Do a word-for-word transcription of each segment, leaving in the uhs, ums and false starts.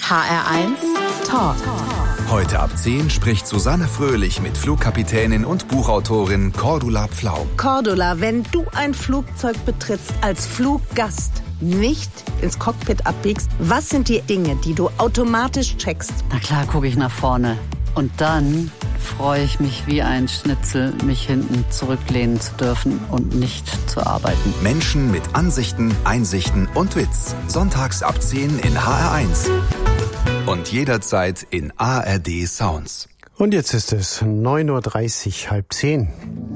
H R eins Talk. Heute ab zehn spricht Susanne Fröhlich mit Flugkapitänin und Buchautorin Cordula Pflaum. Cordula, wenn du ein Flugzeug betrittst als Fluggast, nicht ins Cockpit abbiegst, was sind die Dinge, die du automatisch checkst? Na klar, gucke ich nach vorne. Und dann freue ich mich wie ein Schnitzel, mich hinten zurücklehnen zu dürfen und nicht zu arbeiten. Menschen mit Ansichten, Einsichten und Witz. Sonntags ab zehn in H R eins. Und jederzeit in A R D Sounds. Und jetzt ist es neun Uhr dreißig, halb zehn.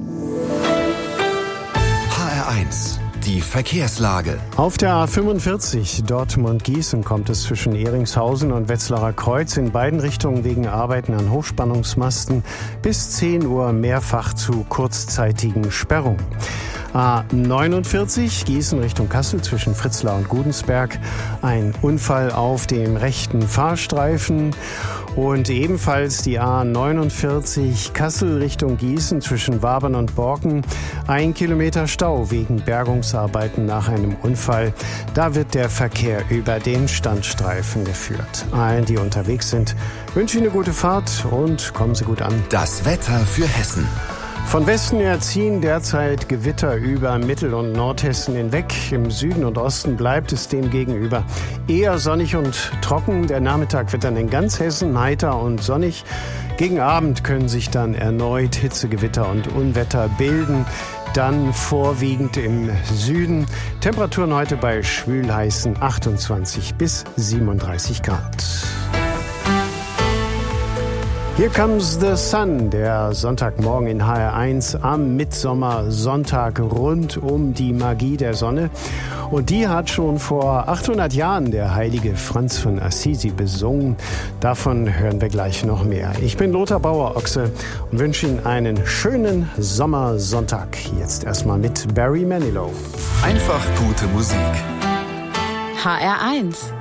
H R eins. Die Verkehrslage. Auf der A fünfundvierzig Dortmund-Gießen kommt es zwischen Ehringshausen und Wetzlarer Kreuz in beiden Richtungen wegen Arbeiten an Hochspannungsmasten bis zehn Uhr mehrfach zu kurzzeitigen Sperrungen. A neunundvierzig Gießen Richtung Kassel zwischen Fritzlar und Gudensberg. Ein Unfall auf dem rechten Fahrstreifen. Und ebenfalls die A neunundvierzig Kassel Richtung Gießen zwischen Wabern und Borken. Ein Kilometer Stau wegen Bergungsarbeiten nach einem Unfall. Da wird der Verkehr über den Standstreifen geführt. Allen, die unterwegs sind, wünsche ich eine gute Fahrt und kommen Sie gut an. Das Wetter für Hessen. Von Westen her ziehen derzeit Gewitter über Mittel- und Nordhessen hinweg. Im Süden und Osten bleibt es demgegenüber eher sonnig und trocken. Der Nachmittag wird dann in ganz Hessen heiter und sonnig. Gegen Abend können sich dann erneut Hitzegewitter und Unwetter bilden. Dann vorwiegend im Süden. Temperaturen heute bei schwülheißen achtundzwanzig bis siebenunddreißig Grad. Here Comes the Sun, der Sonntagmorgen in H R eins am Mitsommersonntag rund um die Magie der Sonne. Und die hat schon vor achthundert Jahren der heilige Franz von Assisi besungen. Davon hören wir gleich noch mehr. Ich bin Lothar Bauer-Ochse und wünsche Ihnen einen schönen Sommersonntag. Jetzt erstmal mit Barry Manilow. Einfach gute Musik. H R eins.